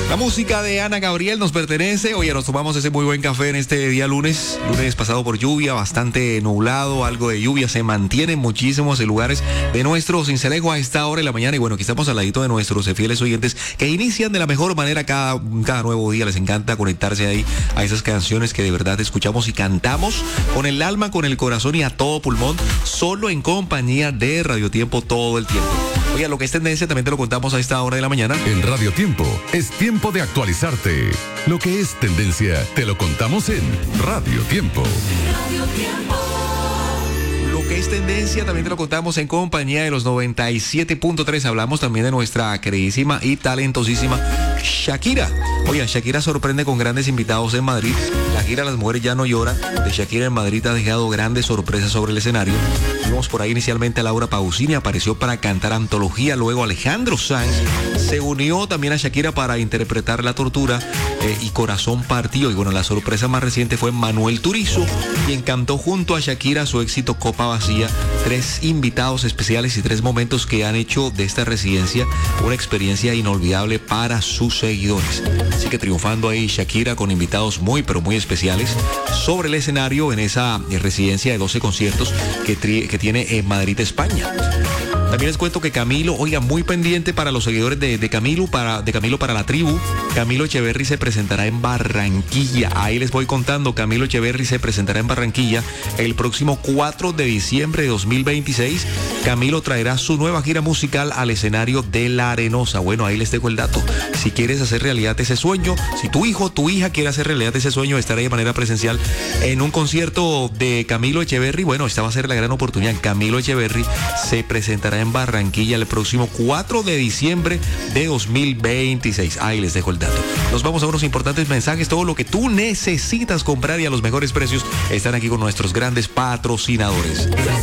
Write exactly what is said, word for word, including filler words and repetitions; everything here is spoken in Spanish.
La música de Ana Gabriel nos pertenece. Oye, nos tomamos ese muy buen café en este día lunes. Lunes pasado por lluvia, bastante nublado, algo de lluvia. Se mantiene en muchísimos lugares de nuestro Cincelejo a esta hora de la mañana. Y bueno, aquí estamos al ladito de nuestros fieles oyentes que inician de la mejor manera cada, cada nuevo día. Les encanta conectarse ahí a esas canciones que de verdad escuchamos y cantamos con el alma, con el corazón y a todo pulmón, solo en compañía de Radio Tiempo todo el tiempo. Oye, lo que es tendencia también te lo contamos a esta hora de la mañana. En Radio Tiempo es tiempo de actualizarte. Lo que es tendencia te lo contamos en Radio Tiempo. Radio Tiempo. Lo que es tendencia también te lo contamos en compañía de los noventa y siete punto tres. Hablamos también de nuestra queridísima y talentosísima Shakira. Oye, Shakira sorprende con grandes invitados en Madrid. La gira Las Mujeres Ya No Lloran de Shakira en Madrid ha dejado grandes sorpresas sobre el escenario. Vimos por ahí inicialmente a Laura Pausini, apareció para cantar Antología, luego Alejandro Sanz se unió también a Shakira para interpretar La Tortura eh, y Corazón Partido. Y bueno, la sorpresa más reciente fue Manuel Turizo, quien cantó junto a Shakira su éxito Copa Vacía. Tres invitados especiales y tres momentos que han hecho de esta residencia una experiencia inolvidable para sus seguidores. Así que triunfando ahí Shakira con invitados muy pero muy especiales sobre el escenario en esa residencia de doce conciertos que, tri- que tiene en Madrid, España. También les cuento que Camilo, oiga, muy pendiente para los seguidores de, de Camilo, para, de Camilo para la tribu. Camilo Echeverry se presentará en Barranquilla. Ahí les voy contando, Camilo Echeverry se presentará en Barranquilla el próximo cuatro de diciembre de dos mil veintiséis. Camilo traerá su nueva gira musical al escenario de La Arenosa. Bueno, ahí les dejo el dato. Si quieres hacer realidad ese sueño, si tu hijo o tu hija quiere hacer realidad ese sueño, estar ahí de manera presencial en un concierto de Camilo Echeverry, bueno, esta va a ser la gran oportunidad. Camilo Echeverry se presentará en Barranquilla el próximo cuatro de diciembre de dos mil veintiséis. Ahí les dejo el dato. Nos vamos a unos importantes mensajes. Todo lo que tú necesitas comprar y a los mejores precios están aquí con nuestros grandes patrocinadores.